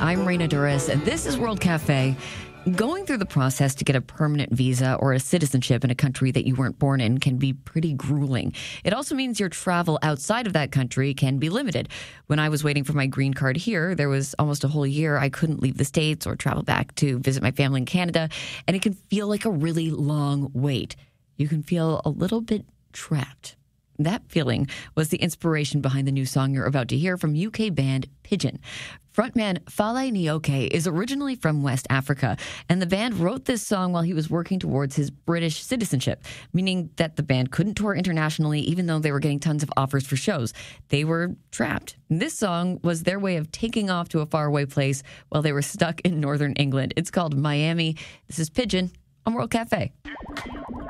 I'm Raina Duras, and this is World Cafe. Going through the process to get a permanent visa or a citizenship in a country that you weren't born in can be pretty grueling. It also means your travel outside of that country can be limited. When I was waiting for my green card here, there was almost a whole year I couldn't leave the States or travel back to visit my family in Canada, and it can feel like a really long wait. You can feel a little bit trapped. That feeling was the inspiration behind the new song you're about to hear from UK band Pigeon. Frontman Fale Nyoke is originally from West Africa, and the band wrote this song while he was working towards his British citizenship, meaning that the band couldn't tour internationally even though they were getting tons of offers for shows. They were trapped. This song was their way of taking off to a faraway place while they were stuck in northern England. It's called Miami. This is Pigeon on World Cafe.